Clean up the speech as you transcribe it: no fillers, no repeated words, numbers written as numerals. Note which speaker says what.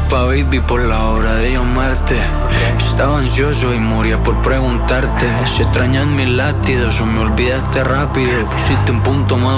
Speaker 1: disculpa, baby, por la hora de llamarte. Estaba ansioso y moría por preguntarte si extrañas mis latidos o me olvidaste rápido. Pusiste un punto más